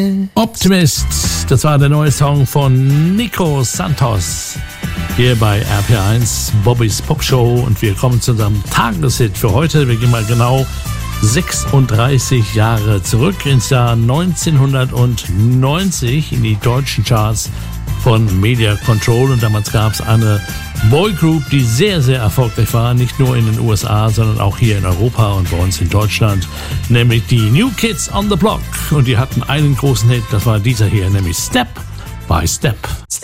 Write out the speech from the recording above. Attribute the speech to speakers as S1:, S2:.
S1: Optimist, das war der neue Song von Nico Santos hier bei RPR1 Bobbys Pop Show und wir kommen zu unserem Tageshit für heute. Wir gehen mal genau 36 Jahre zurück ins Jahr 1990 in die deutschen Charts von Media Control und damals gab es eine Boygroup, die sehr, sehr erfolgreich war, nicht nur in den USA, sondern auch hier in Europa und bei uns in Deutschland, nämlich die New Kids on the Block und die hatten einen großen Hit, das war dieser hier, nämlich Step by Step.